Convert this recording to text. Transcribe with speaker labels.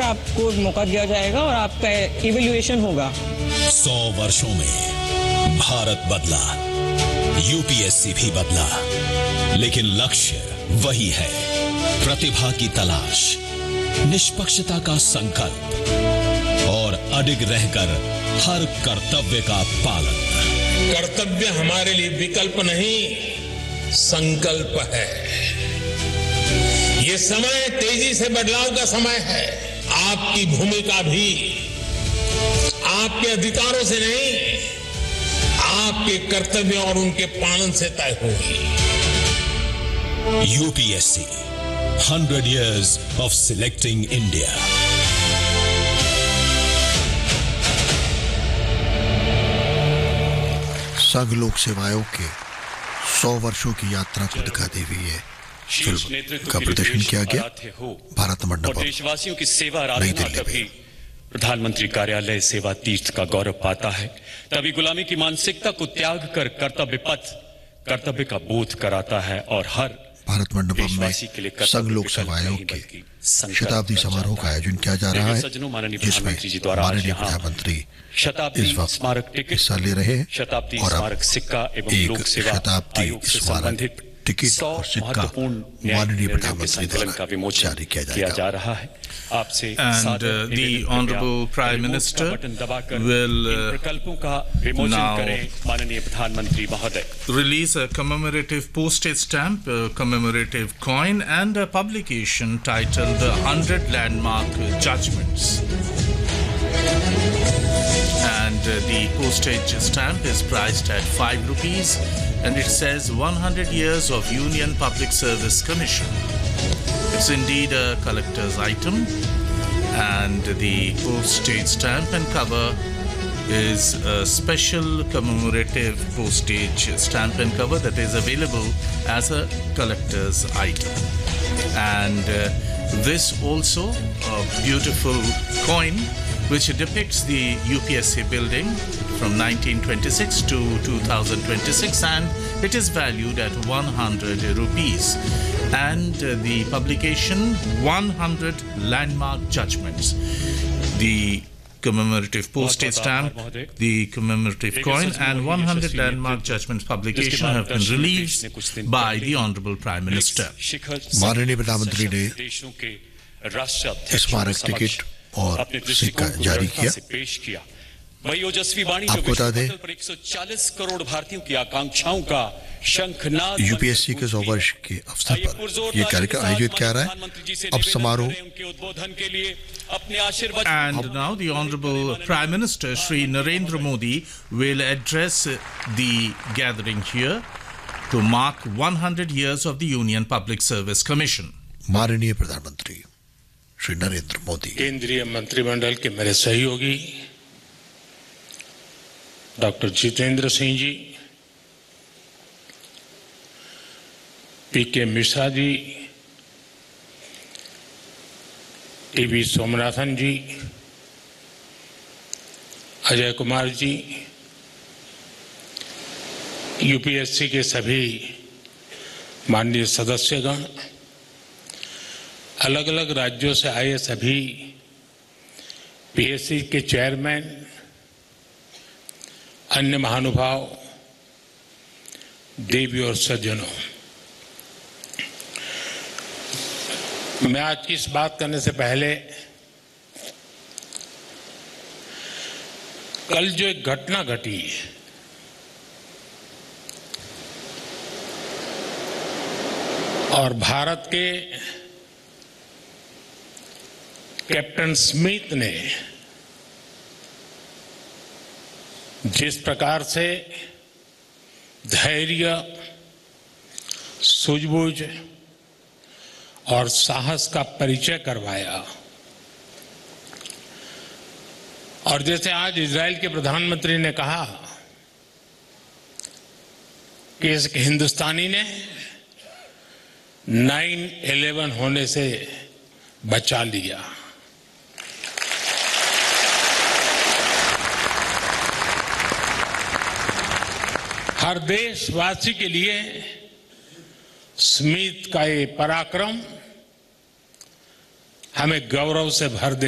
Speaker 1: आपको मौका दिया जाएगा और आपका इवैल्यूएशन होगा।
Speaker 2: 100 वर्षों में भारत बदला, यूपीएससी भी बदला, लेकिन लक्ष्य वही है। प्रतिभा की तलाश, निष्पक्षता का संकल्प और अडिग रहकर हर कर्तव्य का पालन।
Speaker 3: कर्तव्य हमारे लिए विकल्प नहीं, संकल्प है। ये समय तेजी से बदलाव का समय है। आपकी भूमिका भी आपके अधिकारों से नहीं, आपके कर्तव्यों और उनके पालन से तय होगी।
Speaker 2: UPSC 100 years of selecting India.
Speaker 4: संघ लोक सेवा आयोग के 100 वर्षों की यात्रा को दिखाते हुए ये फिल्म का प्रदर्शन किया गया भारत मंडपम,
Speaker 5: देशवासियों की सेवा
Speaker 4: नई दिल्ली में।
Speaker 5: प्रधानमंत्री कार्यालय सेवा तीर्थ का गौरव पाता है, तभी गुलामी की मानसिकता को त्याग कर कर्तव्य का बोध कराता है और हर
Speaker 4: भारत मंडपम में संघ लोक सेवा आयोग के शताब्दी समारोह का आयोजन किया जा रहा है, जिसमें माननीय प्रधानमंत्री इस वक्त हिस्सा ले रहे हैं और अब एक शताब्दी स्मारक टिकट और सिक्का माननीय प्रधानमंत्री द्वारा जारी किया जा रहा है।
Speaker 6: And the Honorable Prime Minister will now release a commemorative postage stamp, a commemorative coin and a publication titled The 100 Landmark Judgments. And the postage stamp is priced at 5 rupees and it says 100 years of Union Public Service Commission. It's indeed a collector's item, and the postage stamp and cover is a special commemorative postage stamp and cover that is available as a collector's item. And this also a beautiful coin which depicts the UPSC building from 1926 to 2026, and it is valued at 100 rupees. And the publication 100 Landmark Judgments. The commemorative postage stamp, the commemorative coin and 100 Landmark Judgments publication have been released by the Honorable Prime Minister.
Speaker 4: माननीय प्रधानमंत्री ने स्मारक ticket और सिक्का जारी किया। आपको बता दें,
Speaker 5: 140 करोड़ भारतीयों की आकांक्षाओं का शंखनाद
Speaker 4: यूपीएससी के 100 वर्ष के अवसर पर यह कार्यक्रम आयोजित किया रहा है। अब समारोह
Speaker 6: And now the Honorable Prime Minister Shri Narendra Modi will address the gathering here to mark 100 years of the Union Public Service Commission.
Speaker 4: माननीय प्रधानमंत्री श्री नरेंद्र मोदी,
Speaker 3: केंद्रीय मंत्रिमंडल के मेरे सहयोगी डॉक्टर जितेंद्र सिंह जी, पीके मिश्रा जी, टीवी सोमनाथन जी, अजय कुमार जी, यूपीएससी के सभी माननीय सदस्यगण, अलग अलग राज्यों से आए सभी पीएससी के चेयरमैन, अन्य महानुभाव, देवी और सज्जनों, मैं आज की इस बात करने से पहले कल जो एक घटना घटी और भारत के कैप्टन स्मिथ ने जिस प्रकार से धैर्य, सूझबूझ और साहस का परिचय करवाया, और जैसे आज इजराइल के प्रधानमंत्री ने कहा कि इस हिंदुस्तानी ने 9/11 होने से बचा लिया। हर देशवासी के लिए स्मिथ का ये पराक्रम हमें गौरव से भर दे